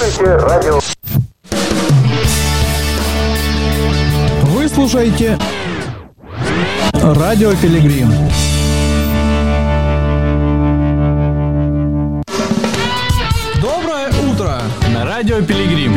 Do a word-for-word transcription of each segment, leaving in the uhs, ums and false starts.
слушаете радио. Вы слушаете Радио Пилигрим. Доброе утро на Радио Пилигрим.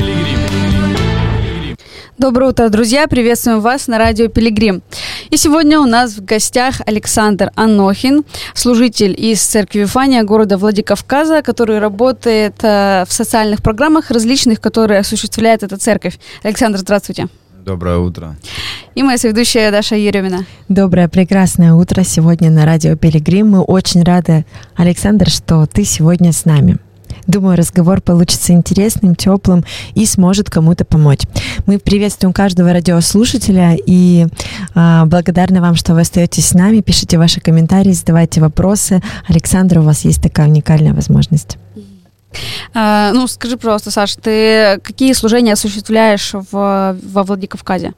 Доброе утро, друзья! Приветствуем вас на Радио Пилигрим. И сегодня у нас в гостях Александр Анохин, служитель из церкви Вифания города Владикавказа, который работает в социальных программах различных, которые осуществляет эта церковь. Александр, здравствуйте! Доброе утро. И моя соведущая Даша Еремина. Доброе, прекрасное утро сегодня на Радио Пилигрим. Мы очень рады, Александр, что ты сегодня с нами. Думаю, разговор получится интересным, теплым и сможет кому-то помочь. Мы приветствуем каждого радиослушателя и э, благодарны вам, что вы остаетесь с нами. Пишите ваши комментарии, задавайте вопросы. Александр, у вас есть такая уникальная возможность. А, ну, скажи, пожалуйста, Саш, ты какие служения осуществляешь в, во Владикавказе?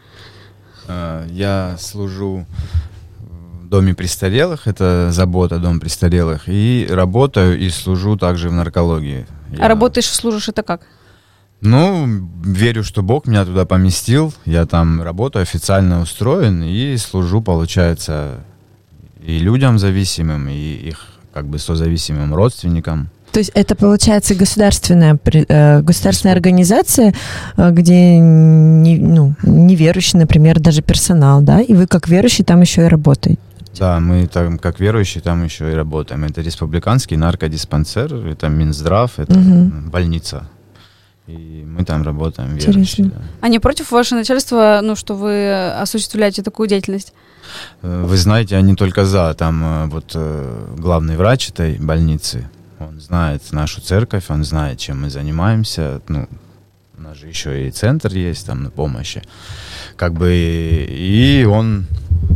Я служу в Доме престарелых, это забота Дом престарелых, и работаю и служу также в наркологии. А я... работаешь и служишь это как? Ну, верю, что Бог меня туда поместил, я там работаю, официально устроен, и служу, получается, и людям зависимым, и их как бы созависимым родственникам. То есть это, получается, государственная, государственная организация, где не, ну, неверующий, например, даже персонал, да? И вы как верующий там еще и работаете? Да, мы там как верующие там еще и работаем. Это республиканский наркодиспансер, это Минздрав, это угу. больница. И мы там работаем, верующие. Да. А не против ваше начальство, ну, что вы осуществляете такую деятельность? Вы знаете, они только за. Там вот главный врач этой больницы, он знает нашу церковь, он знает, чем мы занимаемся. Ну, у нас же еще и центр есть там на помощи. Как бы и он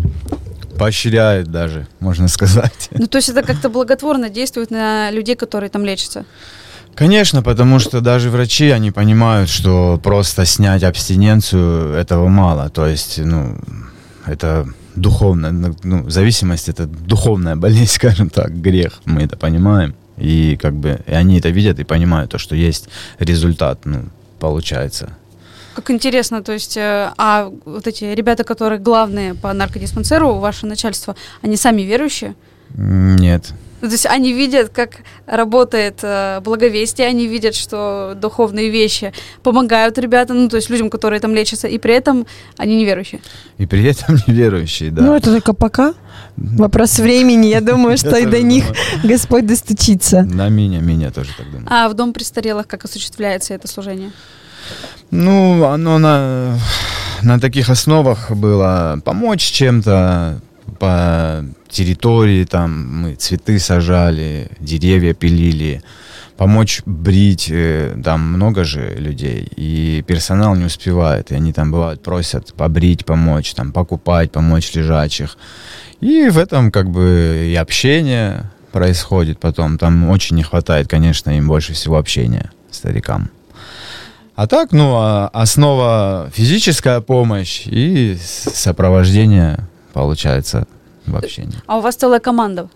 поощряет даже, можно сказать. Ну, то есть это как-то благотворно действует на людей, которые там лечатся? Конечно, потому что даже врачи, они понимают, что просто снять абстиненцию этого мало. То есть, ну, это духовная, ну, зависимость, это духовная болезнь, скажем так, грех, мы это понимаем. И как бы и они это видят и понимают, то, что есть результат, ну, получается. Как интересно, то есть, а вот эти ребята, которые главные по наркодиспансеру, ваше начальство, они сами верующие? Нет. То есть они видят, как работает э, благовестие, они видят, что духовные вещи помогают ребятам, ну, то есть людям, которые там лечатся, и при этом они неверующие. И при этом неверующие, да. Ну, это только пока. Вопрос времени, я думаю, что и до них Господь достучится. На меня, меня тоже так думаю. А в Дом престарелых как осуществляется это служение? Ну, оно на, на таких основах было помочь чем-то по территории, там мы цветы сажали, деревья пилили, помочь брить, там много же людей, и персонал не успевает, и они там бывают просят побрить, помочь, там покупать, помочь лежачих. И в этом как бы и общение происходит потом, там очень не хватает, конечно, им больше всего общения, старикам. А так, ну, основа физическая помощь и сопровождение, получается, в общении. А у вас целая команда?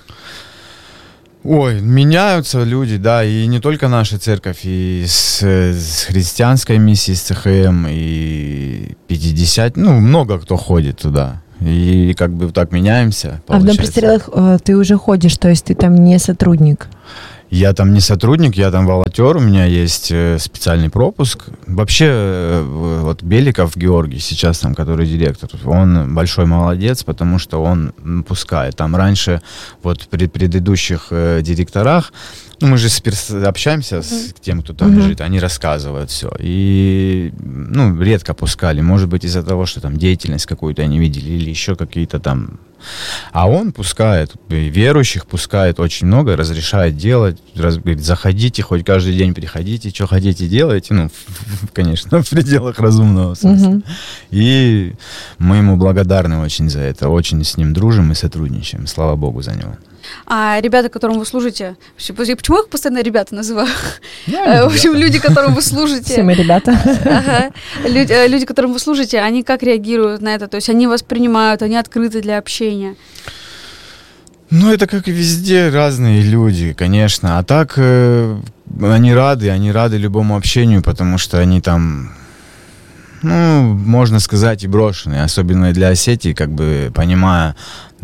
Ой, меняются люди, да, и не только наша церковь, и с, с христианской миссией, с ЦХМ, и пятьдесят, ну, много кто ходит туда. И как бы так меняемся, получается. А в Дом престарелых э, ты уже ходишь, то есть ты там не сотрудник? Я там не сотрудник, я там волонтер, у меня есть специальный пропуск. Вообще, вот Беликов Георгий, сейчас там, который директор, он большой молодец, потому что он пускает. Там раньше, вот при предыдущих э, директорах, ну, мы же с, общаемся mm-hmm. с тем, кто там mm-hmm. лежит, они рассказывают все. И, ну, редко пускали. Может быть, из-за того, что там деятельность какую-то они видели или еще какие-то там... А он пускает, верующих пускает очень много, разрешает делать, раз, говорит, заходите, хоть каждый день приходите, что хотите делайте, ну, в, в, конечно, в пределах разумного смысла. Mm-hmm. И мы ему благодарны очень за это, очень с ним дружим и сотрудничаем, слава Богу за него. А ребята, которым вы служите, почему их постоянно ребята называю? В общем, люди, которым вы служите. Все мы ребята. Ага. Люди, люди, которым вы служите, они как реагируют на это? То есть они вас принимают, они открыты для общения? Ну, это как и везде, разные люди, конечно. А так э, они рады, они рады любому общению, потому что они там, ну, можно сказать, и брошенные. Особенно для Осетии, как бы, понимая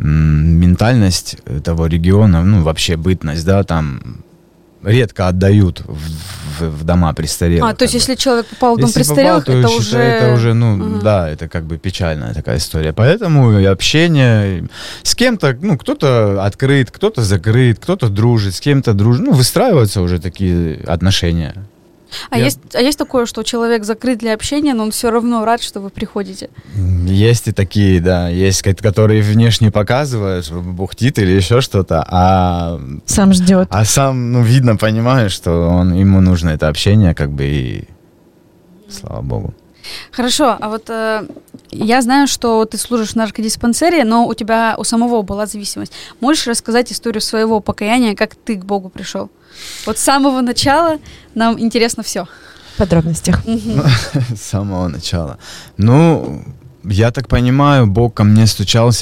м- ментальность того региона, ну, вообще бытность, да, там редко отдают в, в, в дома престарелых. А, то есть, бы. если человек попал в дом Если престарелых, попал, то это считай, уже... это уже, ну, Ага. да, это как бы печальная такая история. Поэтому и общение с кем-то, ну, кто-то открыт, кто-то закрыт, кто-то дружит, с кем-то дружит. Ну, выстраиваются уже такие отношения. А, Я- есть, а есть такое, что человек закрыт для общения, но он все равно рад, что вы приходите? Есть и такие, да, есть, ко- которые внешне показывают, что бухтит или еще что-то, а, Сам ждет. а сам, ну, видно, понимаешь, что он, ему нужно это общение, как бы, и слава богу. Хорошо, а вот э, я знаю, что ты служишь в наркодиспансере, но у тебя у самого была зависимость. Можешь рассказать историю своего покаяния, как ты к Богу пришел? Вот с самого начала нам интересно все. В подробностях. С самого начала. Ну, я так понимаю, Бог ко мне стучался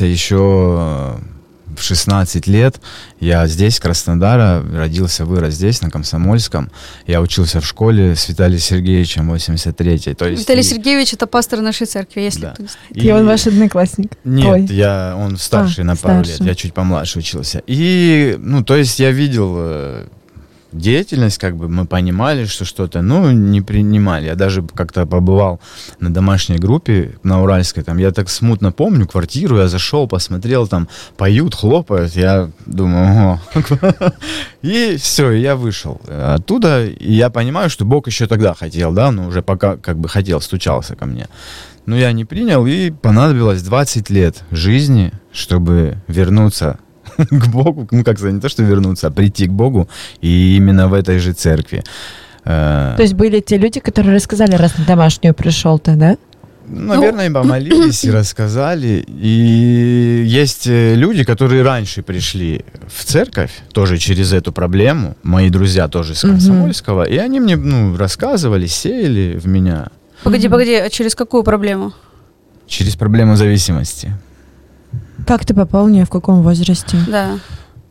еще в шестнадцать лет. Я здесь, Краснодара, родился, вырос здесь, на Комсомольском. Я учился в школе с Виталием Сергеевичем восемьдесят третий. То есть Виталий и- Сергеевич — это пастор нашей церкви, если Да. кто не знает. И он ваш одноклассник? Нет, Твой? я, он старший А, на пару старше. лет, я чуть помладше учился. И, ну, то есть я видел э, деятельность, как бы мы понимали, что что-то, ну, не принимали. Я даже как-то побывал на домашней группе на Уральской, там, я так смутно помню квартиру, я зашел, посмотрел, там, поют, хлопают, я думаю, ого. И все, я вышел оттуда, и я понимаю, что Бог еще тогда хотел, да, ну, уже пока, как бы, хотел, стучался ко мне. Но я не принял, и понадобилось двадцать лет жизни, чтобы вернуться к Богу, ну, как сказать, не то, что вернуться, а прийти к Богу, и именно в этой же церкви. Э, То есть были те люди, которые рассказали, раз на домашнюю пришел ты, да? Наверное, и помолились, и рассказали. И есть э, люди, которые раньше пришли в церковь, тоже через эту проблему, мои друзья тоже с Мгм. Комсомольского, и они мне, ну, рассказывали, сеяли в меня Погоди, погоди, а через какую проблему? через проблему зависимости. Как ты попал в нее, в каком возрасте? Да.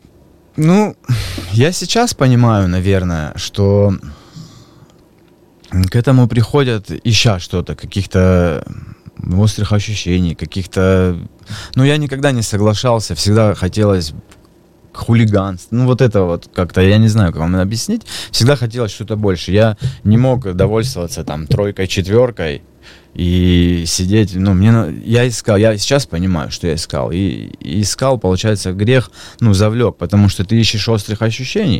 Ну, я сейчас понимаю, наверное, что к этому приходят, ища что-то, каких-то острых ощущений, каких-то... Ну, я никогда не соглашался, всегда хотелось хулиганство. Ну, вот это вот как-то, я не знаю, как вам объяснить. Всегда хотелось что-то больше. Я не мог довольствоваться там тройкой, четверкой и сидеть, ну, мне, на- я искал, я сейчас понимаю, что я искал, и, и искал, получается, грех, ну, завлек, потому что ты ищешь острых ощущений,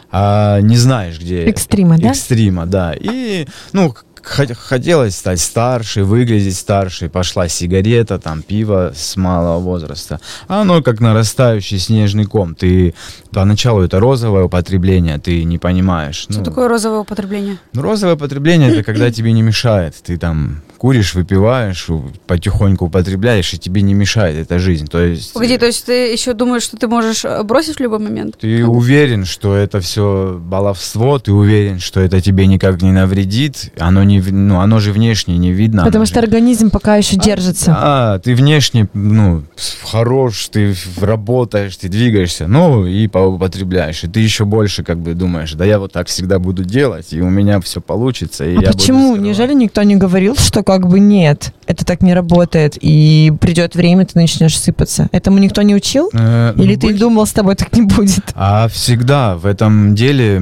а не знаешь, где... Экстрима, да? Экстрима, да, и, ну, х- хотелось стать старше, выглядеть старше, пошла сигарета, там, пиво с малого возраста, а оно как нарастающий снежный ком, ты, поначалу это розовое употребление, ты не понимаешь. Что ну, такое розовое употребление? ну, розовое потребление — это когда тебе не мешает. Ты там куришь, выпиваешь, у- потихоньку употребляешь, и тебе не мешает эта жизнь. То есть Погоди, э, то есть ты еще думаешь, что ты можешь э, бросить в любой момент? ты уверен, что это все баловство, ты уверен, что это тебе никак не навредит. Оно, не, в- ну, оно же внешне не видно. Потому оно что же- организм пока еще держится. А, ты внешне, ну, с- хорош, ты в- работаешь, ты двигаешься, ну, и поупотребляешь. И ты еще больше, как бы, думаешь, да я вот так всегда буду делать, и у меня все получится. И А я буду почему? скрывать. Неужели никто не говорил, что как бы нет, это так не работает, и придет время, ты начнешь сыпаться? Этому никто не учил? Э, ну, Или ты быть- думал, с тобой так не будет? А всегда в этом деле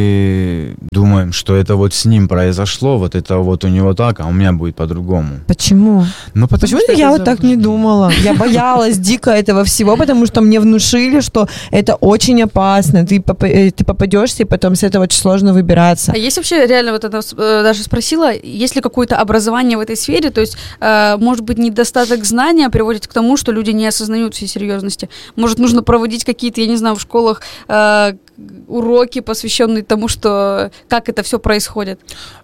мы думаем, что это вот с ним произошло, вот это вот у него так, а у меня будет по-другому. Почему? Ну, потому Почему что я это вот так не заблуждение. думала? Я боялась дико этого всего, потому что мне внушили, что это очень опасно. Ты, поп- э, ты попадешься, и потом с этого очень сложно выбираться. А есть вообще реально, вот это э, даже спросила, есть ли какое-то образование в этой сфере? То есть, э, может быть, недостаток знания приводит к тому, что люди не осознают всей серьезности. Может, нужно проводить какие-то, я не знаю, в школах э, уроки, посвященные тому, что как это все происходит.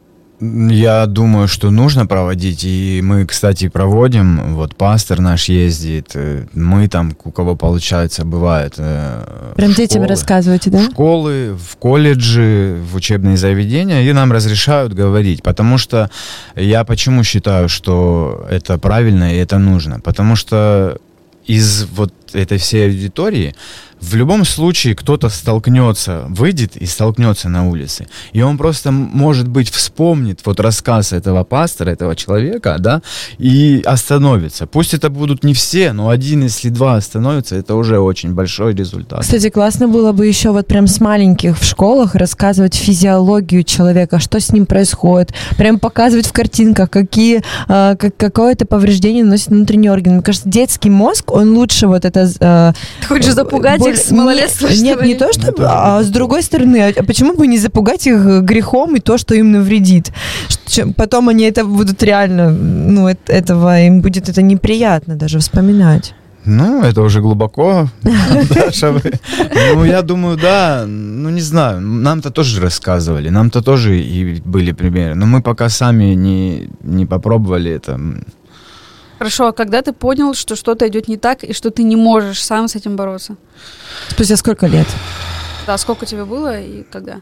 Я думаю, что нужно проводить, и мы, кстати, проводим, вот пастор наш ездит, э, мы там, у кого получается, бывает. э, Прям в детям школы. рассказываете, да? В школы, в колледжи, в учебные заведения, и нам разрешают говорить, потому что я почему считаю, что это правильно и это нужно, потому что из вот этой всей аудитории, в любом случае кто-то столкнется, выйдет и столкнется на улице. И он просто, может быть, вспомнит вот рассказ этого пастора, этого человека, да, и остановится. Пусть это будут не все, но один, если два остановятся, это уже очень большой результат. Кстати, классно было бы еще вот прям с маленьких в школах рассказывать физиологию человека, что с ним происходит, прям показывать в картинках, какие, э, как, какое-то повреждение наносит внутренний орган. Мне кажется, детский мозг, он лучше вот это... Э, Ты хочешь запугать их с малолетства? Нет, нет, не то, что... А с другой стороны, а почему бы не запугать их грехом и то, что им навредит? Потом они это будут реально... Ну, это, этого им будет это неприятно даже вспоминать. Ну, это уже глубоко, Даша. Ну, я думаю, да, ну, не знаю, нам-то тоже рассказывали, нам-то тоже и были примеры, но мы пока сами не, не попробовали это. Хорошо, а когда ты понял, что что-то идет не так, и что ты не можешь сам с этим бороться? Спустя сколько лет? Да, сколько тебе было и когда?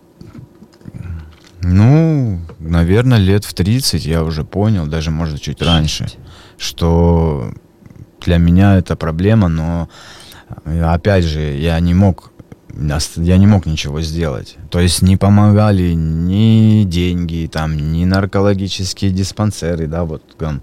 Ну, наверное, лет в тридцать я уже понял, даже, может, чуть раньше, что для меня это проблема, но, опять же, я не мог, я не мог ничего сделать. То есть не помогали ни деньги, там, ни наркологические диспансеры, да, вот, там,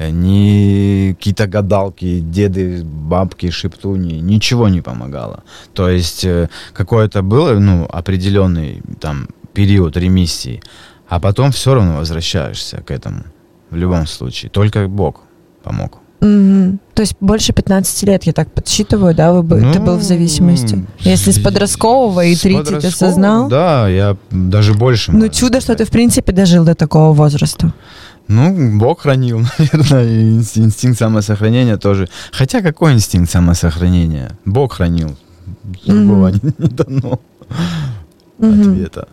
ни какие-то гадалки, деды, бабки, шептуни, ничего не помогало. То есть какой-то был, ну, определенный, там, период ремиссии, а потом все равно возвращаешься к этому в любом случае. Только Бог помог. Mm-hmm. То есть больше пятнадцати лет, я так подсчитываю, да, вы, ну, ты был в зависимости? Если с подросткового и тридцать ты осознал? Да, я даже больше. Ну, чудо, сказать. Что ты, в принципе, дожил до такого возраста. Ну, Бог хранил, наверное, и инстинкт самосохранения тоже. Хотя какой инстинкт самосохранения? Бог хранил. Другого mm-hmm. не дано mm-hmm. ответа.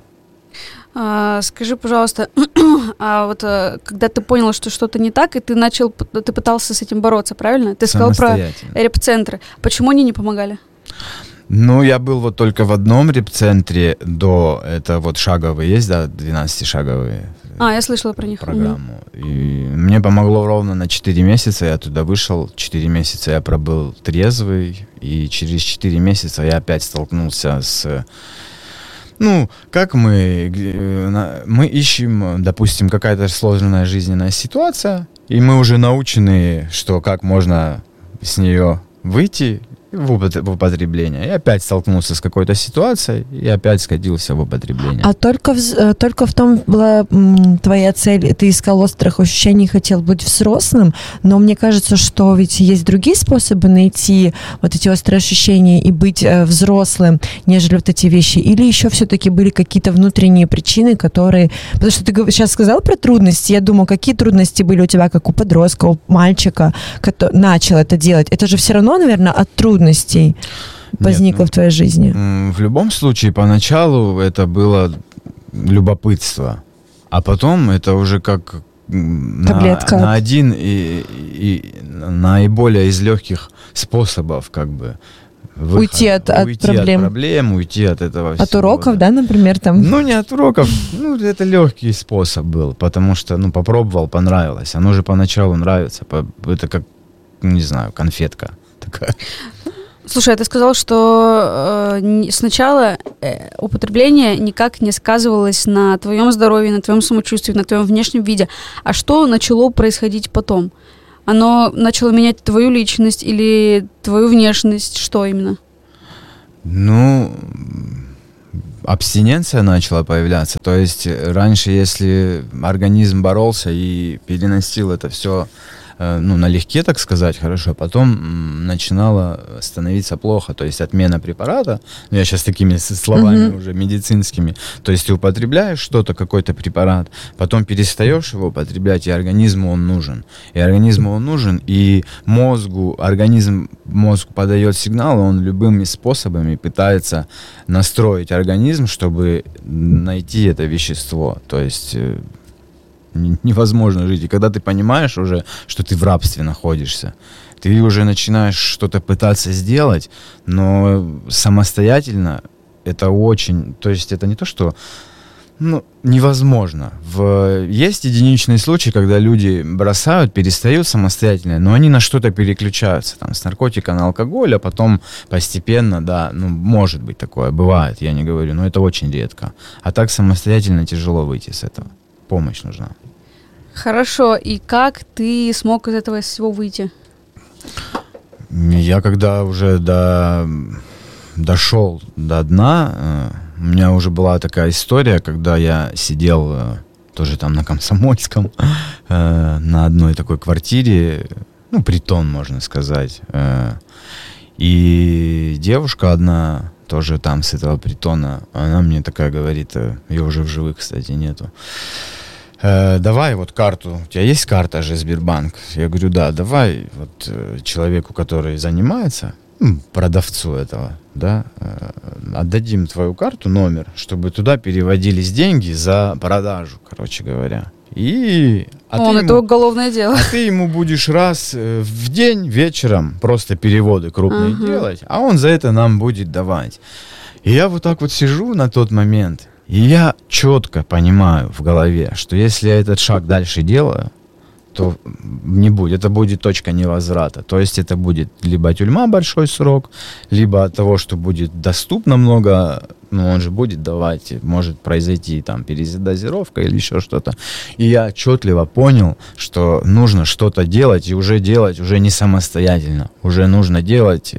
А, скажи, пожалуйста, а вот когда ты понял, что что-то не так, и ты начал, ты пытался с этим бороться, правильно? Ты сказал про реп-центры. Почему они не помогали? Ну, я был вот только в одном реп-центре до, это вот шаговые есть, да, двенадцатишаговые. А, я слышала про них. Программу. Угу. И мне помогло ровно на четыре месяца, я туда вышел, четыре месяца я пробыл трезвый, и через четыре месяца я опять столкнулся с... Ну, как мы, мы ищем, допустим, какая-то сложная жизненная ситуация, и мы уже научены, что как можно с нее выйти в употребление. И опять столкнулся с какой-то ситуацией, и опять скатился в употребление. А только в, только в том была м, твоя цель, ты искал острых ощущений, хотел быть взрослым, но мне кажется, что ведь есть другие способы найти вот эти острые ощущения и быть э, взрослым, нежели вот эти вещи, или еще все-таки были какие-то внутренние причины, которые... Потому что ты сейчас сказал про трудности, я думаю, какие трудности были у тебя, как у подростка, у мальчика, который начал это делать? Это же все равно, наверное, от трудностей возникло Нет, ну, в твоей жизни? В любом случае, поначалу это было любопытство, а потом это уже как на, на один и, и наиболее из легких способов как бы выход, уйти от, от уйти проблем. от проблем, уйти от этого от всего. уроков, да. да, например, там? Ну, не от уроков, ну, это легкий способ был, потому что, ну, попробовал, понравилось. Оно же поначалу нравится, это как, не знаю, конфетка такая. Слушай, а ты сказал, что э, сначала э, употребление никак не сказывалось на твоем здоровье, на твоем самочувствии, на твоем внешнем виде. А что начало происходить потом? Оно начало менять твою личность или твою внешность? Что именно? Ну, абстиненция начала появляться. То есть раньше, если организм боролся и переносил это все, ну, налегке, так сказать, хорошо, потом начинало становиться плохо, то есть отмена препарата, ну, я сейчас такими словами mm-hmm. уже медицинскими, то есть ты употребляешь что-то, какой-то препарат, потом перестаешь его употреблять, и организму он нужен, и организму он нужен, и мозгу, организм, мозг подает сигнал, он любыми способами пытается настроить организм, чтобы найти это вещество, то есть невозможно жить. И когда ты понимаешь уже, что ты в рабстве находишься, ты уже начинаешь что-то пытаться сделать, но самостоятельно это очень... То есть это не то, что Ну, невозможно. В... Есть единичные случаи, когда люди бросают, перестают самостоятельно, но они на что-то переключаются, там, с наркотика на алкоголь, а потом постепенно, да, ну, может быть такое, бывает, я не говорю, но это очень редко. А так самостоятельно тяжело выйти с этого. Помощь нужна. Хорошо, и как ты смог из этого всего выйти? Я когда уже до... дошел до дна, у меня уже была такая история, когда я сидел тоже там на Комсомольском, на одной такой квартире, ну, притон, можно сказать. И девушка одна, тоже там с этого притона, она мне такая говорит, ее уже в живых, кстати, нету. Давай вот карту, у тебя есть карта же Сбербанк? Я говорю, да, давай вот человеку, который занимается, продавцу этого, да, отдадим твою карту, номер, чтобы туда переводились деньги за продажу, короче говоря. И... А Он, ты это ему, уголовное дело. А ты ему будешь раз в день вечером просто переводы крупные uh-huh. делать, а он за это нам будет давать. И я вот так вот сижу на тот момент, и я четко понимаю в голове, что если я этот шаг дальше делаю, то не будет, это будет точка невозврата. То есть это будет либо тюрьма, большой срок, либо от того, что будет доступно много, ну, он же будет давать, может произойти там передозировка или еще что-то. И я отчетливо понял, что нужно что-то делать, и уже делать уже не самостоятельно, уже нужно делать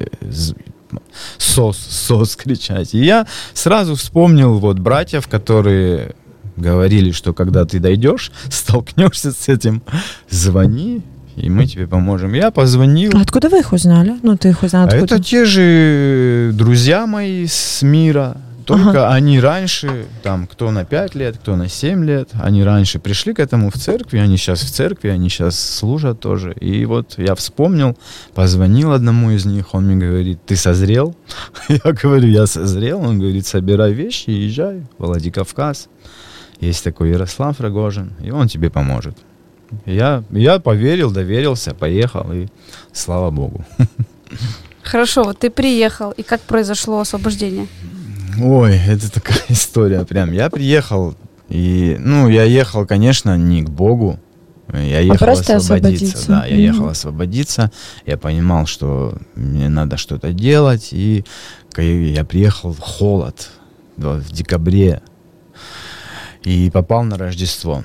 сос, сос кричать. И я сразу вспомнил вот братьев, которые... говорили, что когда ты дойдешь, столкнешься с этим, звони, и мы тебе поможем. Я позвонил. А откуда вы их узнали? Ну, ты их узнал откуда? Это те же друзья мои с мира, только ага. они раньше, там, кто на пять лет, кто на семь лет, они раньше пришли к этому в церкви, они сейчас в церкви, они сейчас служат тоже. И вот я вспомнил, позвонил одному из них, он мне говорит, ты созрел? Я говорю, я созрел. Он говорит, собирай вещи и езжай в Владикавказ. Есть такой Ярослав Рогожин, и он тебе поможет. Я, я поверил, доверился, поехал, и слава Богу. Хорошо, вот ты приехал, и как произошло освобождение? Ой, это такая история прям. Я приехал, и, ну, я ехал, конечно, не к Богу, я ехал а освободиться. освободиться. Да, я mm-hmm. ехал освободиться, я понимал, что мне надо что-то делать, и я приехал в холод в декабре, и попал на Рождество.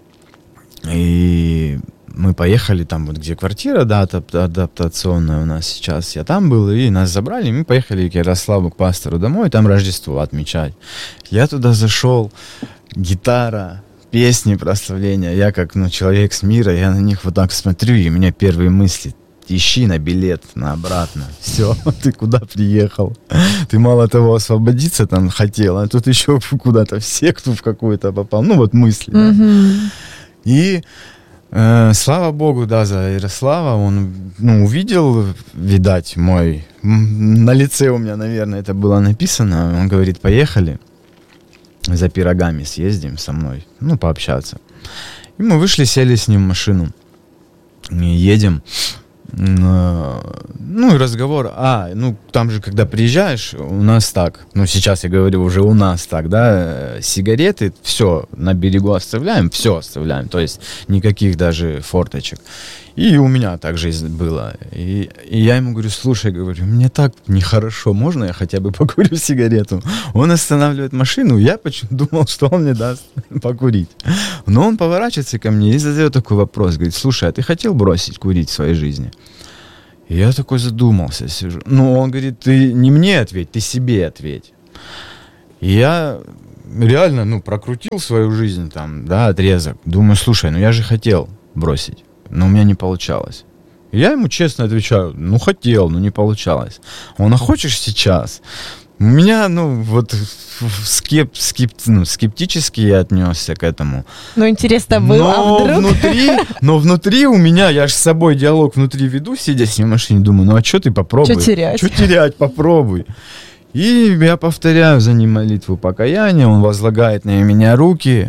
И мы поехали там, вот где квартира, да, адаптационная у нас сейчас. Я там был, и нас забрали, и мы поехали к Ярославу, к пастору домой, там Рождество отмечать. Я туда зашел, гитара, песни, прославления. Я как, ну, человек с мира, я на них вот так смотрю, и у меня первые мысли: ищи на билет, на обратно. Все, ты куда приехал? Ты мало того освободиться там хотел, а тут еще куда-то в секту в какую-то попал. Ну вот мысли, mm-hmm. да. И э, слава Богу, да, за Ярослава. Он, ну, увидел, видать, мой... На лице у меня, наверное, это было написано. Он говорит, поехали за пирогами съездим со мной, ну, пообщаться. И мы вышли, сели с ним в машину. Едем. Ну и разговор, а, ну там же, когда приезжаешь, у нас так, ну сейчас я говорю уже у нас так, да, сигареты, все на берегу оставляем, все оставляем, то есть никаких даже форточек. И у меня также было. И, и я ему говорю, слушай, говорю, мне так нехорошо, можно я хотя бы покурю сигарету? Он останавливает машину, я почему-то думал, что он мне даст покурить. Но он поворачивается ко мне и задает такой вопрос, говорит, слушай, а ты хотел бросить курить в своей жизни? И я такой задумался, сижу. Ну, он говорит, ты не мне ответь, ты себе ответь. И я реально, ну, прокрутил свою жизнь там, да, отрезок. Думаю, слушай, ну я же хотел бросить, но у меня не получалось. И я ему честно отвечаю, ну хотел, но не получалось. Он, а хочешь сейчас? У меня, ну, вот скеп, скеп, ну, скептически я отнесся к этому. Ну, интересно было, но а вдруг? Внутри, но внутри у меня, я же с собой диалог внутри веду, сидя с ним в машине, думаю, ну а что ты попробуй? Что терять? Что терять, попробуй. И я повторяю за ним молитву покаяния, он возлагает на меня руки,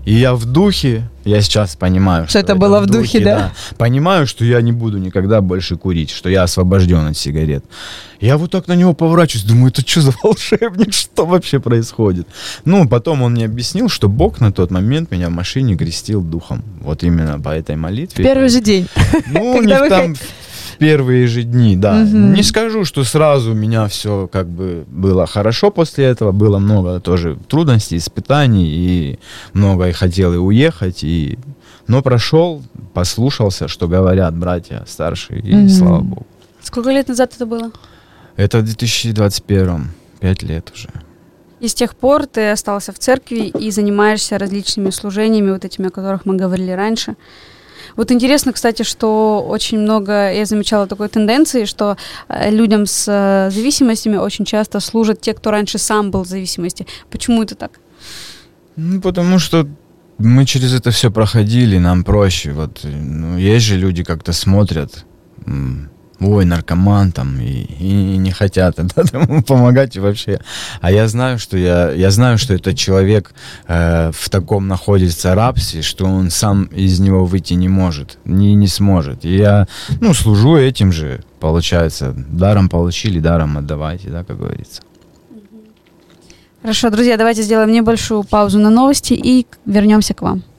И я в духе, я сейчас понимаю, что, что это было в духе, духе да? да? Понимаю, что я не буду никогда больше курить, что я освобожден от сигарет. Я вот так на него поворачиваюсь, думаю, это что за волшебник, что вообще происходит? Ну, потом он мне объяснил, что Бог на тот момент меня в машине крестил духом. Вот именно по этой молитве. Первый же день. Ну, у них там... Первые же дни, да. Угу. Не скажу, что сразу у меня все как бы было хорошо после этого. Было много тоже трудностей, испытаний. И много и хотел и уехать. И... Но прошел, послушался, что говорят братья старшие. И угу. слава Богу. Сколько лет назад это было? Это в две тысячи двадцать первом. Пять лет уже. И с тех пор ты остался в церкви и занимаешься различными служениями, вот этими, о которых мы говорили раньше. Вот интересно, кстати, что очень много, я замечала такой тенденции, что людям с зависимостями очень часто служат те, кто раньше сам был в зависимости. Почему это так? Ну, потому что мы через это все проходили, нам проще. Вот, ну, есть же люди, как-то смотрят, ой, наркоман там, и, и не хотят да, ему помогать и вообще. А я знаю, что я, я знаю, что этот человек э, в таком находится рабстве, что он сам из него выйти не может, не, не сможет. И я, ну, служу этим же, получается, даром получили, даром отдавайте, да, как говорится. Хорошо, друзья, давайте сделаем небольшую паузу на новости и вернемся к вам.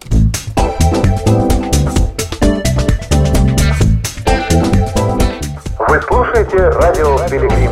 Вы слушаете радио «Пилигрим».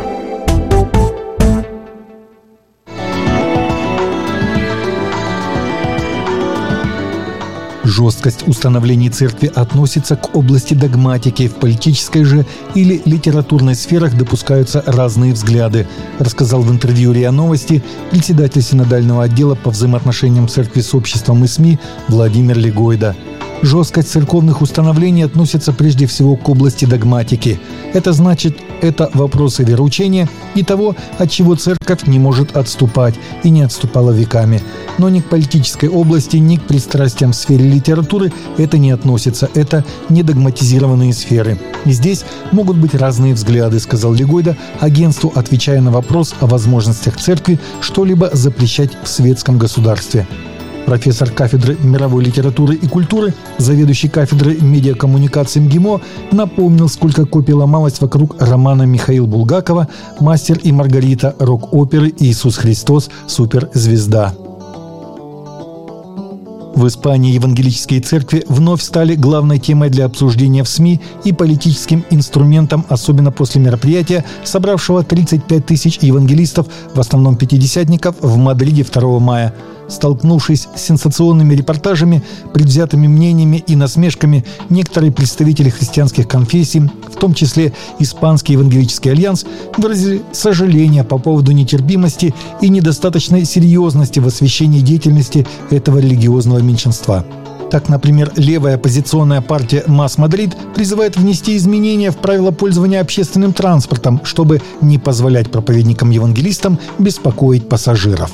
Жесткость установлений церкви относится к области догматики. В политической же или литературной сферах допускаются разные взгляды, рассказал в интервью РИА Новости председатель синодального отдела по взаимоотношениям церкви с обществом и СМИ Владимир Легойда. Жесткость церковных установлений относится прежде всего к области догматики. Это значит, это вопросы вероучения и того, от чего церковь не может отступать и не отступала веками. Но ни к политической области, ни к пристрастиям в сфере литературы это не относится. Это не догматизированные сферы. И здесь могут быть разные взгляды, сказал Легойда агентству, отвечая на вопрос о возможностях церкви что-либо запрещать в светском государстве. Профессор кафедры мировой литературы и культуры, заведующий кафедрой медиакоммуникации МГИМО, напомнил, сколько копий ломалось вокруг романа Михаила Булгакова «Мастер и Маргарита», рок-оперы «Иисус Христос. Суперзвезда». В Испании евангелические церкви вновь стали главной темой для обсуждения в СМИ и политическим инструментом, особенно после мероприятия, собравшего тридцать пять тысяч евангелистов, в основном пятидесятников, в Мадриде второго мая. Столкнувшись с сенсационными репортажами, предвзятыми мнениями и насмешками, некоторые представители христианских конфессий, в том числе Испанский евангелический альянс, выразили сожаление по поводу нетерпимости и недостаточной серьезности в освещении деятельности этого религиозного меньшинства. Так, например, левая оппозиционная партия МАС Мадрид призывает внести изменения в правила пользования общественным транспортом, чтобы не позволять проповедникам-евангелистам беспокоить пассажиров.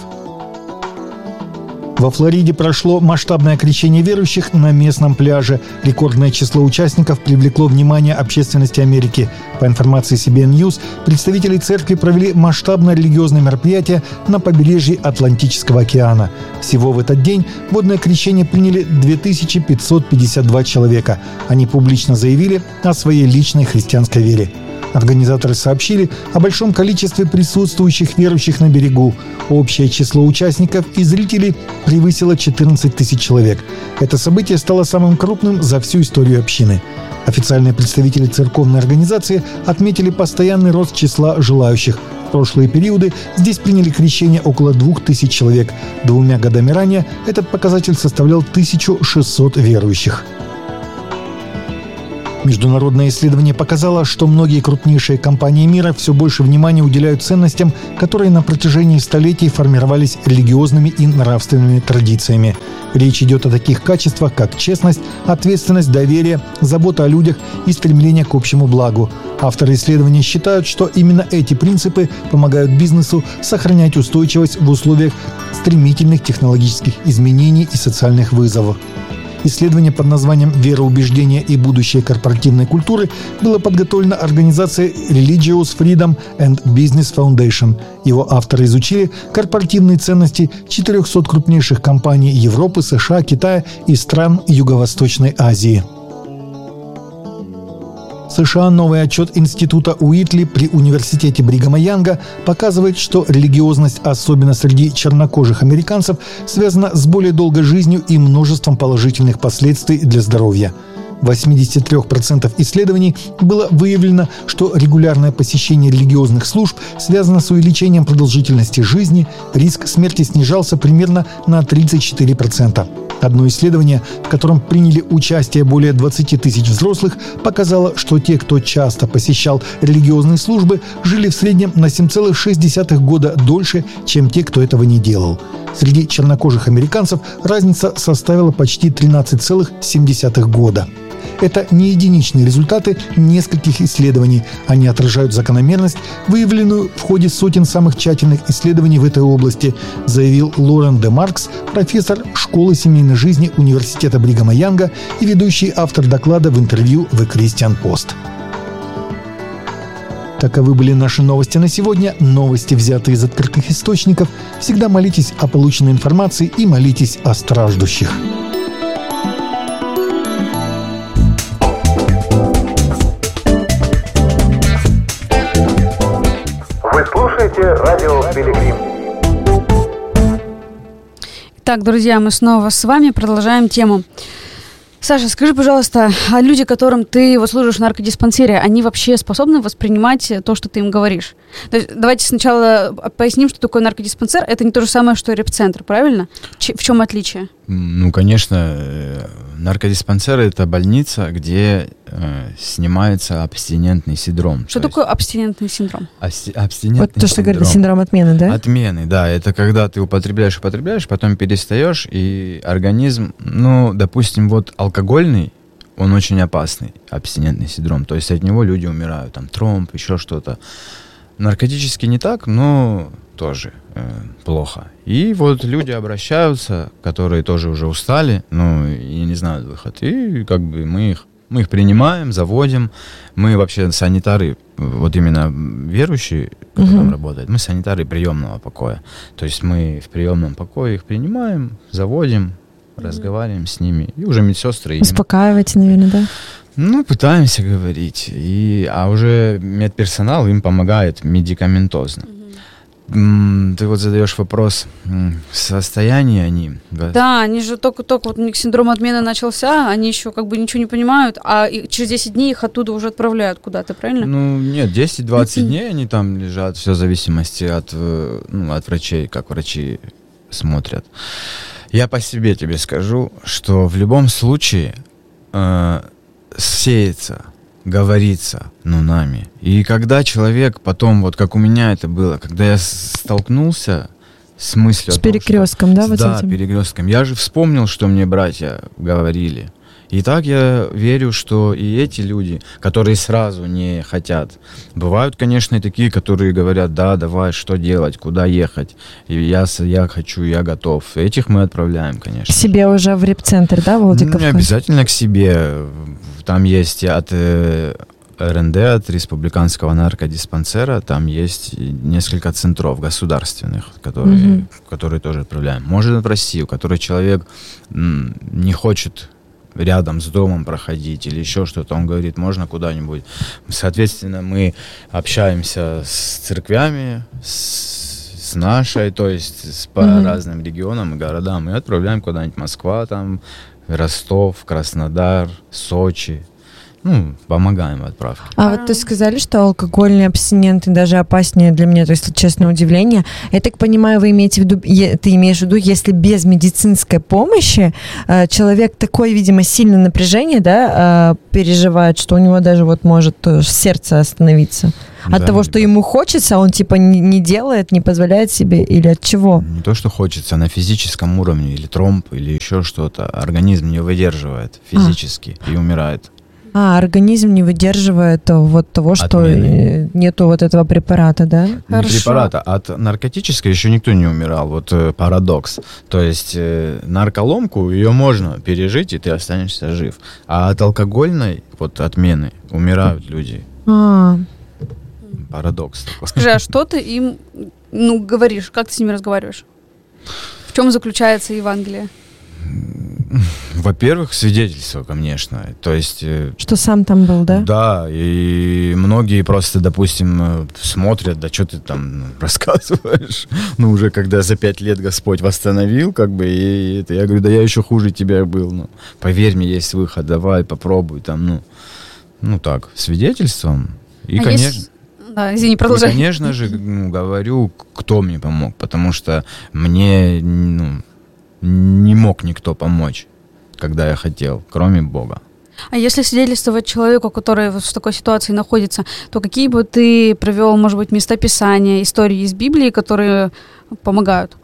Во Флориде прошло масштабное крещение верующих на местном пляже. Рекордное число участников привлекло внимание общественности Америки. По информации си би эн News, представители церкви провели масштабное религиозное мероприятие на побережье Атлантического океана. Всего в этот день водное крещение приняли две тысячи пятьсот пятьдесят два человека. Они публично заявили о своей личной христианской вере. Организаторы сообщили о большом количестве присутствующих верующих на берегу. Общее число участников и зрителей превысило четырнадцать тысяч человек. Это событие стало самым крупным за всю историю общины. Официальные представители церковной организации отметили постоянный рост числа желающих. В прошлые периоды здесь приняли крещение около двух тысяч человек. Двумя годами ранее этот показатель составлял тысячу шестьсот верующих. Международное исследование показало, что многие крупнейшие компании мира все больше внимания уделяют ценностям, которые на протяжении столетий формировались религиозными и нравственными традициями. Речь идет о таких качествах, как честность, ответственность, доверие, забота о людях и стремление к общему благу. Авторы исследования считают, что именно эти принципы помогают бизнесу сохранять устойчивость в условиях стремительных технологических изменений и социальных вызовов. Исследование под названием «Вероубеждения и будущее корпоративной культуры» было подготовлено организацией Religious Freedom and Business Foundation. Его авторы изучили корпоративные ценности четырехсот крупнейших компаний Европы, США, Китая и стран Юго-Восточной Азии. В США новый отчет Института Уитли при университете Бригама Янга показывает, что религиозность, особенно среди чернокожих американцев, связана с более долгой жизнью и множеством положительных последствий для здоровья. В восемьдесят три процента исследований было выявлено, что регулярное посещение религиозных служб связано с увеличением продолжительности жизни, риск смерти снижался примерно на тридцать четыре процента. Одно исследование, в котором приняли участие более двадцати тысяч взрослых, показало, что те, кто часто посещал религиозные службы, жили в среднем на семь целых шесть десятых года дольше, чем те, кто этого не делал. Среди чернокожих американцев разница составила почти тринадцать целых семь десятых года. Это не единичные результаты нескольких исследований. Они отражают закономерность, выявленную в ходе сотен самых тщательных исследований в этой области, заявил Лорен Де Маркс, профессор школы семейной жизни Университета Бригама Янга и ведущий автор доклада в интервью в Christian Post. Таковы были наши новости на сегодня. Новости, взятые из открытых источников. Всегда молитесь о полученной информации и молитесь о страждущих. Вы слушаете радио Пилигрим. Так, друзья, мы снова с вами продолжаем тему. Саша, скажи, пожалуйста, а люди, которым ты вот служишь в наркодиспансере, они вообще способны воспринимать то, что ты им говоришь? То есть давайте сначала поясним, что такое наркодиспансер. Это не то же самое, что реп-центр, правильно? Ч- в чем отличие? Ну, конечно, наркодиспансер – это больница, где э, снимается абстинентный синдром. Что то такое есть, абстинентный синдром? абсти- абстинентный Вот то, что синдром. говорит синдром отмены, да? Отмены, да. Это когда ты употребляешь, употребляешь, потом перестаешь, и организм, ну, допустим, вот алкогольный, он очень опасный, абстинентный синдром. То есть от него люди умирают, там, тромб, еще что-то. Наркотически не так, но тоже э, плохо. И вот люди обращаются, которые тоже уже устали, ну, и не знают выход. И как бы мы их, мы их принимаем, заводим. Мы вообще санитары, вот именно верующие, кто Мгм. там работает, мы санитары приемного покоя. То есть мы в приемном покое их принимаем, заводим, разговариваем с ними. И уже медсестры им... Успокаиваете, наверное, да? Ну, пытаемся говорить. И, а уже медперсонал им помогает медикаментозно. М, Ты вот задаешь вопрос, м, состояние они... Да, они же только-только, вот у них синдром отмены начался, они еще как бы ничего не понимают, а и через десять дней их оттуда уже отправляют куда-то, правильно? Ну, нет, десять-двадцать дней они там лежат, все в зависимости от, э, ну, от врачей, как врачи смотрят. Я по себе тебе скажу, что в любом случае э, сеется, говорится, ну, нами. И когда человек потом, вот как у меня это было, когда я с- столкнулся с мыслью С о том, перекрестком, что- да, вот да, этим? перекрестком, я же вспомнил, что мне братья говорили. И так я верю, что и эти люди, которые сразу не хотят, бывают, конечно, и такие, которые говорят, да, давай, что делать, куда ехать, и я, с- я хочу, я готов. Этих мы отправляем, К конечно. себе уже в реп-центр, да, Ну, Владикавказ? не обязательно к себе. Там есть от э, эр эн дэ, от Республиканского наркодиспансера, там есть несколько центров государственных, которые, Мгм. которые тоже отправляем. Может, в Россию, который человек м, не хочет рядом с домом проходить или еще что-то, он говорит, можно куда-нибудь. Соответственно, мы общаемся с церквями, с, с нашей, то есть с, по Мгм. разным регионам и городам, и отправляем куда-нибудь Москва, там, Ростов, Краснодар, Сочи. Ну, помогаем в отправке. А вот ты сказали, что алкогольные абстиненты даже опаснее для меня, то есть, честное удивление. Я так понимаю, вы имеете в виду, е- ты имеешь в виду, если без медицинской помощи э, человек такое, видимо, сильное напряжение, да, э, переживает, что у него даже вот может э, сердце остановиться. От Да, того, что либо- ему хочется, он типа не, не делает, не позволяет себе, или от чего? Не то, что хочется, на физическом уровне, или тромб, или еще что-то. Организм не выдерживает физически и умирает. А, организм не выдерживает вот того, что Отмены. нету вот этого препарата, да? Не Хорошо. препарата, от наркотической еще никто не умирал. Вот э, парадокс. То есть э, нарколомку, ее можно пережить, и ты останешься жив. А от алкогольной, вот отмены, умирают люди. А, Парадокс такой. Скажи, а что ты им, ну, говоришь? Как ты с ними разговариваешь? В чем заключается Евангелие? Во-первых, свидетельство, конечно. То есть... э, что сам там был, да? Да, и многие просто, допустим, э, смотрят, да что ты там ну, рассказываешь. Ну, уже когда за пять лет Господь восстановил, как бы, и это, я говорю, да я еще хуже тебя был. Ну, поверь мне, есть выход, давай, попробуй там, ну, ну так, свидетельством. И, А конечно... есть- Да, извини, И, продолжай. конечно же, ну, говорю, кто мне помог, потому что мне ну, не мог никто помочь, когда я хотел, кроме Бога. А если свидетельствовать человеку, который вот в такой ситуации находится, то какие бы ты привел, может быть, местописания, истории из Библии, которые помогают?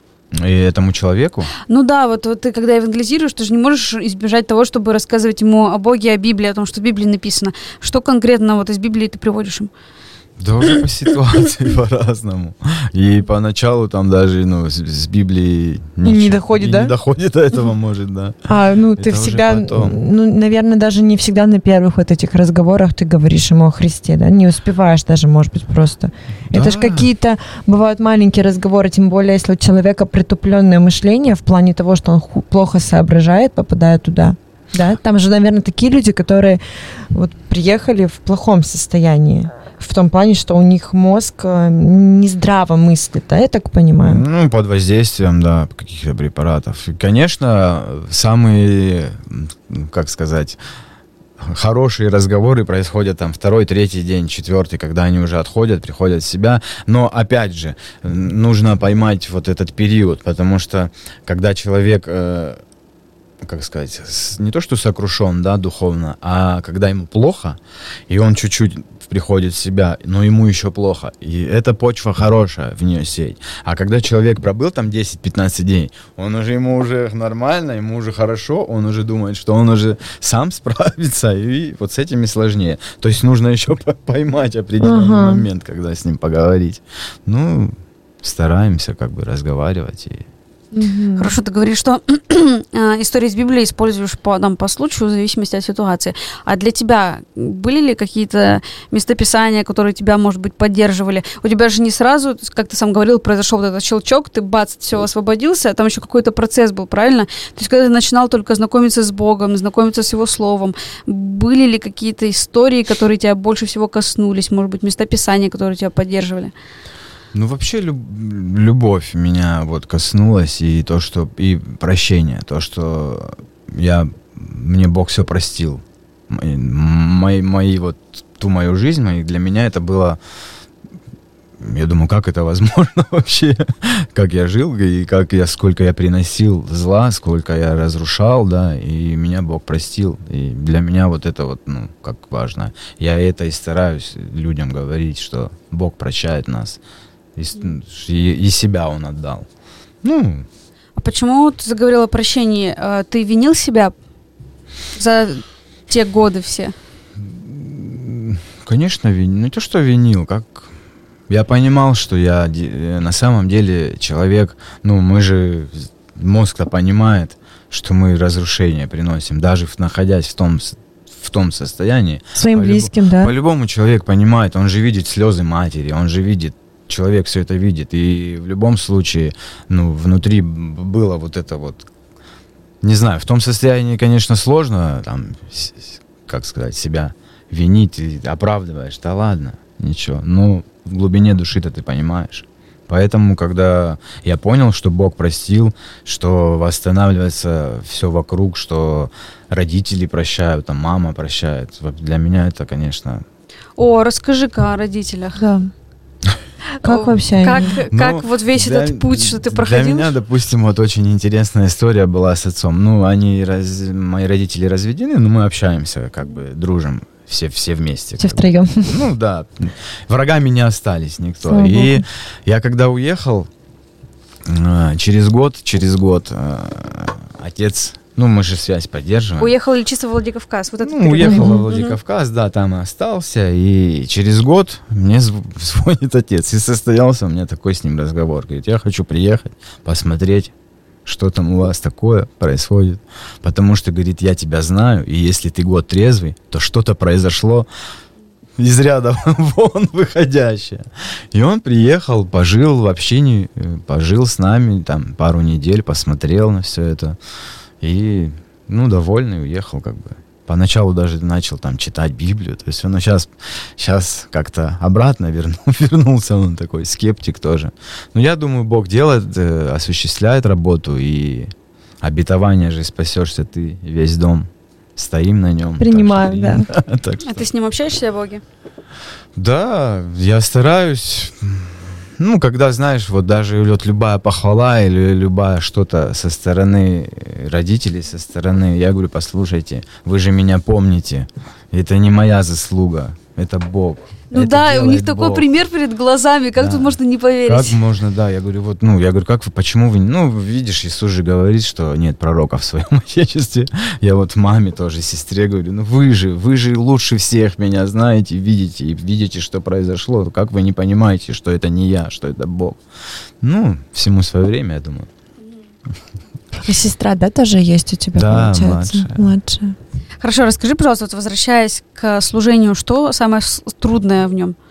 И этому человеку, Ну да, вот, вот ты когда евангелизируешь, ты же не можешь избежать того, чтобы рассказывать ему о Боге, о Библии, о том, что в Библии написано. Что конкретно вот из Библии ты приводишь им? да уже по ситуации по-разному. И поначалу там даже ну, с, с Библии не доходит, и да? не доходит до этого, может, да. А, ну, ты Это уже всегда, потом. ну, наверное, даже не всегда на первых вот этих разговорах ты говоришь ему о Христе, да? Не успеваешь даже, может быть, просто. Это же Да. какие-то, бывают маленькие разговоры, тем более, если у человека притупленное мышление в плане того, что он ху- плохо соображает, попадая туда. Да? Там же, наверное, такие люди, которые вот приехали в плохом состоянии. В том плане, что у них мозг э, нездраво мыслит, да, я так понимаю? Ну, под воздействием, да, каких-то препаратов. И, конечно, самые, м, как сказать, хорошие разговоры происходят там второй, третий день, четвертый, когда они уже отходят, приходят в себя. Но, опять же, м, нужно поймать вот этот период, потому что, когда человек... э, как сказать, с- не то что сокрушен, да, духовно, а когда ему плохо, и он чуть-чуть приходит в себя, но ему еще плохо, и эта почва хорошая, в нее сеять. А когда человек пробыл там десять-пятнадцать дней, он уже, ему уже нормально, ему уже хорошо, он уже думает, что он уже сам справится, и вот с этими сложнее. То есть нужно еще по- поймать определенный Ага. момент, когда с ним поговорить. Ну, стараемся как бы разговаривать и Хорошо, ты говоришь, что э, истории из Библии используешь по, там, по случаю, в зависимости от ситуации. А для тебя были ли какие-то местописания, которые тебя, может быть, поддерживали? У тебя же не сразу, как ты сам говорил, произошел вот этот щелчок, ты бац, все, освободился, а там еще какой-то процесс был, правильно? То есть, когда ты начинал только знакомиться с Богом, знакомиться с Его Словом, были ли какие-то истории, которые тебя больше всего коснулись, может быть, местописания, которые тебя поддерживали? Ну, вообще люб- любовь меня вот коснулась, и то, что и прощение, то, что я, мне Бог все простил. Мои, мои, мои вот ту мою жизнь, мои, для меня это было, я думаю, как это возможно вообще, как я жил, и как я, сколько я приносил зла, сколько я разрушал, да, и меня Бог простил. И для меня вот это вот, ну, как важно. Я это и стараюсь людям говорить, что Бог прощает нас. И, с- и, и себя он отдал. Ну, А почему ты заговорила о прощении? Э, Ты винил себя за те годы все? конечно, винил. Не то, что винил, как... Я понимал, что я де- на самом деле человек... Ну, мы же... Мозг-то понимает, что мы разрушение приносим, даже в- находясь в том, с- в том состоянии. Своим По-любо- близким, да? По-любому человек понимает, он же видит слезы матери, он же видит, человек все это видит. И в любом случае, ну, внутри б- было вот это вот... Не знаю, в том состоянии, конечно, сложно, там, с- с- как сказать, себя винить, и оправдываешь, да ладно, ничего. Ну, в глубине души-то ты понимаешь. Поэтому, когда я понял, что Бог простил, что восстанавливается все вокруг, что родители прощают, там, мама прощает, вот для меня это, конечно... О, расскажи-ка о родителях. Да. Как О, вообще? Как, они? как Ну, вот весь для- этот путь, что ты Для проходил? меня, допустим, вот очень интересная история была с отцом. Ну, они, раз- мои родители разведены, но мы общаемся, как бы дружим. Все, все вместе. Все как бы. втроем. Ну да, врагами не остались никто. Слава И Богу. я когда уехал, э, через год, через год э, отец Ну, мы же связь поддерживаем. Уехал лечиться в Владикавказ? Вот это ну, уехал во Владикавказ, да, там и остался. И через год мне звонит отец. И состоялся у меня такой с ним разговор. Говорит, я хочу приехать, посмотреть, что там у вас такое происходит. Потому что, говорит, я тебя знаю, и если ты год трезвый, то что-то произошло из ряда вон выходящее. И он приехал, пожил в общине, пожил с нами там пару недель, посмотрел на все это. И, ну, довольный, уехал как бы. Поначалу даже начал там читать Библию. То есть он сейчас, сейчас как-то обратно вернул, вернулся, он такой скептик тоже. Но я думаю, Бог делает, э, осуществляет работу, и обетование же спасешься ты, весь дом. Стоим на нем. Принимаю, да. А ты с ним общаешься о Боге? Да, я стараюсь. Ну, когда, знаешь, вот даже вот любая похвала или любая что-то со стороны родителей, со стороны, я говорю, послушайте, вы же меня помните, это не моя заслуга, это Бог. Ну это да, у них такой Бог. Пример перед глазами, как да. тут можно не поверить? Как можно, да, я говорю, вот, ну, я говорю, как вы, почему вы, ну, видишь, Иисус же говорит, что нет пророка в своем отечестве. Я вот маме тоже, сестре говорю, ну, вы же, вы же лучше всех меня знаете, видите, и видите, что произошло, как вы не понимаете, что это не я, что это Бог. Ну, всему свое время, я думаю. И сестра, да, тоже есть у тебя, да, получается? младшая. младшая. Хорошо, расскажи, пожалуйста, вот возвращаясь к служению, что самое трудное в нем?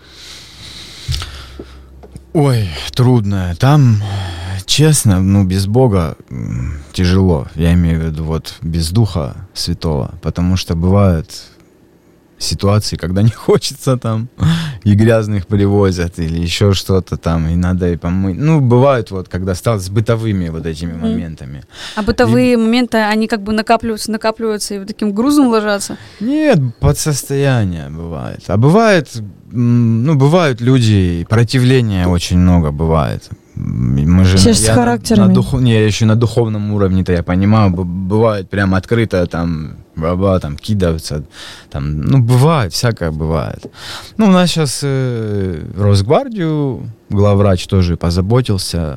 Ой, трудное. Там, честно, ну, без Бога тяжело. Я имею в виду вот без Духа Святого, потому что бывают ситуации, когда не хочется там, и грязных привозят, или еще что-то там, и надо и помыть. Ну, бывают вот, когда стал с бытовыми вот этими mm. моментами. А бытовые и... моменты, они как бы накапливаются, накапливаются и вот таким грузом ложатся? Нет, под состояние бывает. А бывает, ну, бывают люди, противления очень много бывает. Мы же Все с характерами. На, на дух, не, еще на духовном уровне-то я понимаю, бывает прям открыто там, баба, там кидаются, там, ну бывает, всякое бывает. Ну у нас сейчас э, Росгвардию главврач тоже позаботился.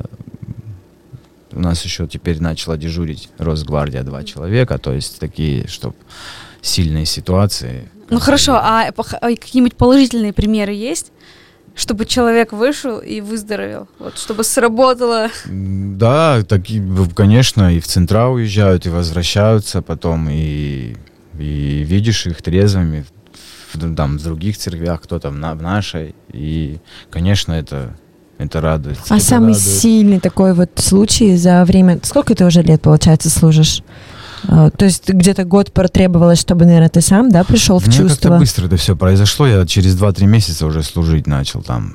У нас еще теперь начала дежурить Росгвардия два человека, то есть такие, чтобы сильные ситуации. Ну хорошо, а какие-нибудь положительные примеры есть? Чтобы человек вышел и выздоровел, вот, чтобы сработало. Да, такие, конечно, и в центра уезжают, и возвращаются потом, и, и видишь их трезвыми в, там, в других церквях, кто там на, в нашей, и, конечно, это, это радует. А это самый радует. сильный такой вот случай за время... Сколько ты уже лет, получается, служишь? Uh, то есть где-то год потребовалось, чтобы, наверное, ты сам, да, пришел в Мне чувство? как-то быстро это все произошло, я через два-три месяца уже служить начал там.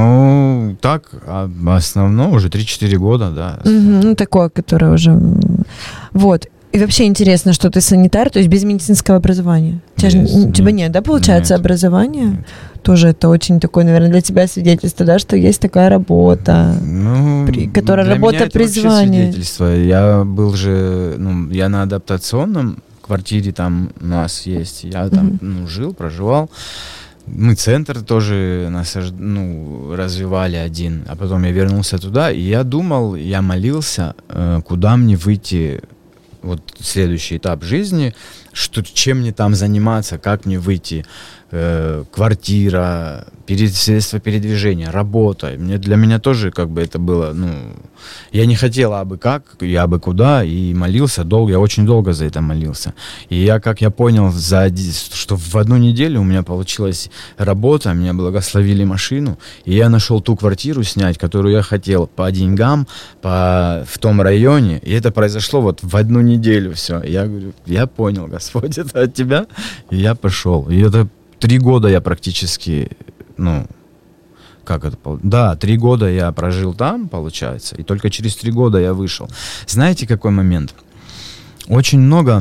Ну, так, а основном уже три-четыре года, да. Uh-huh, ну, такое, которое уже... Вот. И вообще интересно, что ты санитар, то есть без медицинского образования. У тебя, Есть, же, у тебя нет. нет, да, получается, Нет. образования? Нет. Тоже это очень такое, наверное, для тебя свидетельство, да, что есть такая работа, Ну, при, которая для работа меня это вообще призвания. свидетельство. Я был же, ну, я на адаптационном квартире там у нас есть. Я там, Мгм. ну, жил, проживал. Мы центр тоже насаж... ну, развивали один, а потом я вернулся туда, и я думал, я молился, э, куда мне выйти, вот следующий этап жизни, что, чем мне там заниматься, как мне выйти, э, квартира, перед, средства передвижения, работа. Мне, для меня тоже как бы это было, ну, я не хотел абы как, я абы куда, и молился долго, я очень долго за это молился. И я, как я понял, за, один- что в одну неделю у меня получилась работа, меня благословили машину, и я нашел ту квартиру снять, которую я хотел по деньгам, по, в том районе, и это произошло вот в одну неделю все. Я говорю, я понял, Господь, это от тебя, и я пошел. И это три года я практически, ну, как это, пол- да, три года я прожил там, получается, и только через три года я вышел. Знаете, какой момент? Очень много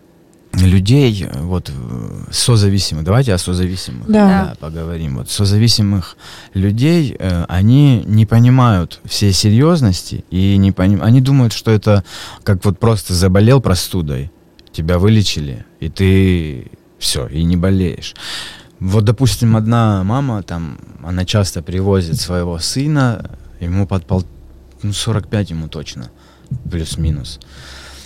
людей, вот, э, созависимых, давайте о созависимых Да. поговорим. Вот, созависимых людей, э, они не понимают всей серьезности, и не поним... они думают, что это как вот просто заболел простудой, тебя вылечили, и ты все, и не болеешь. Вот, допустим, одна мама, там, она часто привозит своего сына, ему под пол... ну, сорок пять ему точно, плюс-минус.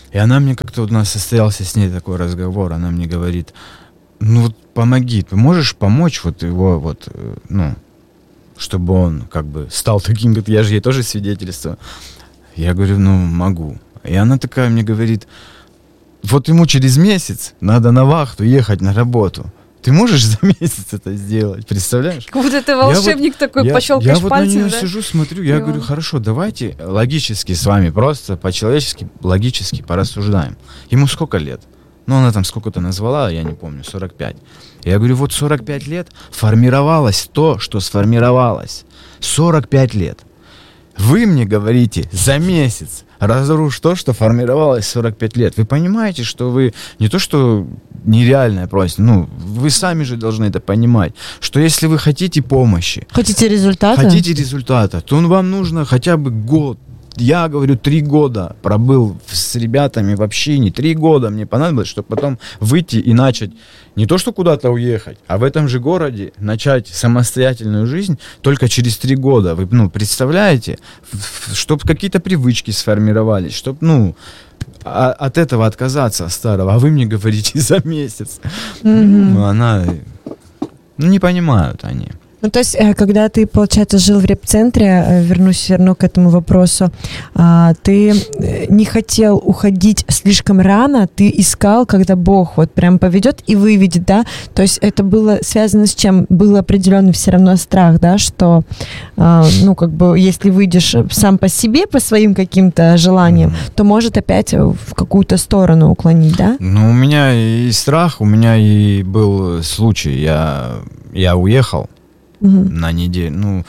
И она мне как-то, вот у нас состоялся с ней такой разговор, она мне говорит, ну вот помоги, ты можешь помочь вот его вот, э, ну, чтобы он как бы стал таким, как я же ей тоже свидетельствую. Я говорю, ну могу. И она такая мне говорит, вот ему через месяц надо на вахту ехать на работу. Ты можешь за месяц это сделать, представляешь? Как будто ты волшебник я такой, вот, пощелкаешь я, я пальцами, вот на нее да? сижу, смотрю, я И говорю, он... хорошо, давайте логически с вами, просто по-человечески, логически порассуждаем. Ему сколько лет? Ну, она там сколько-то назвала, я не помню, сорок пять. Я говорю, вот сорок пять лет формировалось то, что сформировалось. сорок пять лет. Вы мне говорите, за месяц разрушь то, что формировалось сорок пять лет. Вы понимаете, что вы не то, что нереальное просите, ну, вы сами же должны это понимать, что если вы хотите помощи, Хотите результата? хотите результата, то вам нужно хотя бы год. Я говорю, три года пробыл с ребятами в общине, три года мне понадобилось, чтобы потом выйти и начать не то, что куда-то уехать, а в этом же городе начать самостоятельную жизнь только через три года. Вы, ну, представляете, чтобы какие-то привычки сформировались, чтобы, ну, а, от этого отказаться, от старого. А вы мне говорите за месяц. Mm-hmm. Ну, она, ну, не понимают они. Ну, то есть, э, когда ты, получается, жил в реп-центре, э, вернусь все равно к этому вопросу, а, ты э, не хотел уходить слишком рано, ты искал, когда Бог вот прям поведет и выведет, да? То есть это было связано с чем? Был определенный все равно страх, да, что, э, ну, как бы, если выйдешь сам по себе, по своим каким-то желаниям, mm-hmm. то может опять в какую-то сторону уклонить, да? Ну, у меня и страх, у меня и был случай, я, я уехал. Uh-huh. На неделю.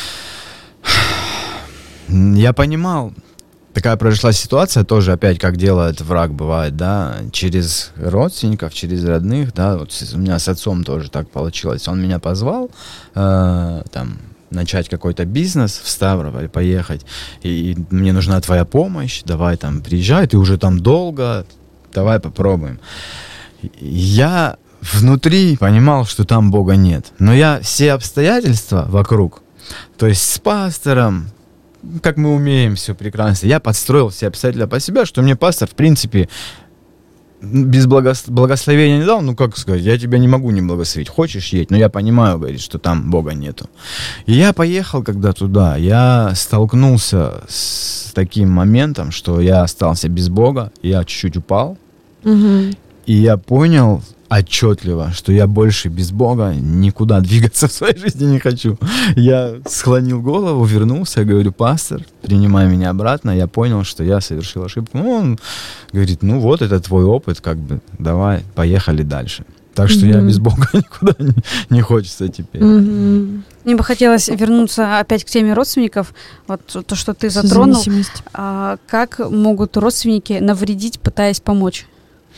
Ну, я понимал, такая произошла ситуация, тоже опять, как делает враг, бывает, да, через родственников, через родных, да, вот у меня с отцом тоже так получилось. Он меня позвал, э, там, начать какой-то бизнес в Ставрополь, поехать, и, и мне нужна твоя помощь, давай там приезжай, ты уже там долго, давай попробуем. Я внутри понимал, что там Бога нет. Но я все обстоятельства вокруг, то есть с пастором, как мы умеем, все прекрасно, я подстроил все обстоятельства по себе, что мне пастор, в принципе, без благос- благословения не дал. Ну, как сказать, я тебя не могу не благословить. Хочешь едь, но я понимаю, говорит, что там Бога нету. И я поехал когда туда, я столкнулся с таким моментом, что я остался без Бога, я чуть-чуть упал, угу. И я понял отчетливо, что я больше без Бога никуда двигаться в своей жизни не хочу. Я склонил голову, вернулся, говорю, пастор, принимай меня обратно. Я понял, что я совершил ошибку. Ну, он говорит, ну вот, это твой опыт, как бы, давай, поехали дальше. Так что mm-hmm. я без Бога никуда не, не хочется теперь. Mm-hmm. Мне бы хотелось вернуться опять к теме родственников. Вот то, что ты затронул. А, как могут родственники навредить, пытаясь помочь?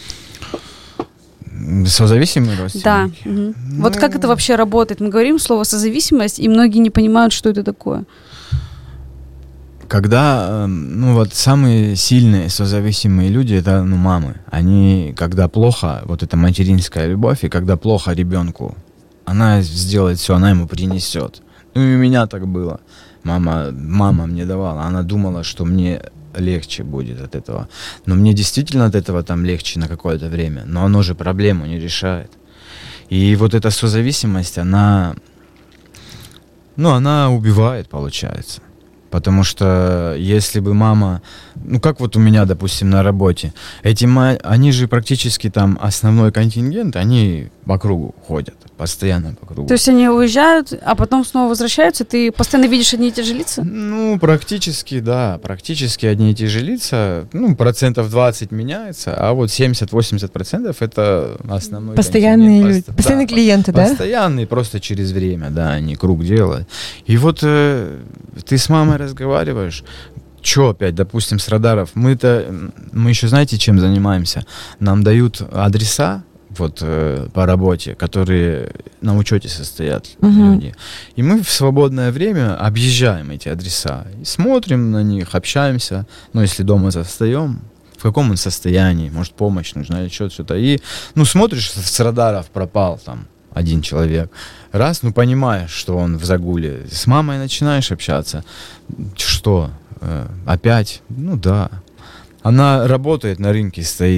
Созависимые родственники? Да. Угу. Ну... Вот как это вообще работает? Мы говорим слово «созависимость», и многие не понимают, что это такое. Когда, ну вот, самые сильные созависимые люди, это, ну, мамы. Они, когда плохо, вот эта материнская любовь, и когда плохо ребенку, она сделает все, она ему принесет. Ну и у меня так было. Мама, мама мне давала, она думала, что мне легче будет от этого. Но мне действительно от этого там легче на какое-то время. Но оно же проблему не решает. И вот эта созависимость, она, ну, она убивает, получается. Потому что если бы мама, ну как вот у меня, допустим, на работе, эти ма... они же практически там основной контингент, они по кругу ходят, постоянно по кругу. То есть они уезжают, а потом снова возвращаются, ты постоянно видишь одни и те же лица? Ну, практически, да, практически одни и те же лица, ну, процентов двадцать меняется, а вот семьдесят-восемьдесят процентов это основной постоянные контингент. люди, постоянные да, клиенты, да? Постоянные, просто через время, да, они круг делают. И вот э, ты с мамой разговариваешь, что опять, допустим, с радаров, мы-то, мы еще знаете, чем занимаемся? Нам дают адреса, вот, э, по работе, которые на учете состоят uh-huh. люди. И мы в свободное время объезжаем эти адреса, и смотрим на них, общаемся, ну, если дома застаем, в каком он состоянии, может, помощь нужна или что-то, что-то. И, ну, смотришь, с радаров пропал там один человек. Раз, ну, понимаешь, что он в загуле. С мамой начинаешь общаться. Что? Э, опять? Ну, да. Она работает на рынке, стоит.